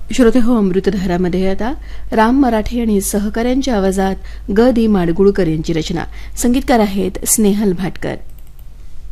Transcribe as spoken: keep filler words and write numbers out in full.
श्रोते हो, अमृतधारामध्ये आता राम मराठे आणि सहकाऱ्यांच्या आवाजात ग दी माडगुळकर यांची रचना. संगीतकार आहेत स्नेहल भाटकर.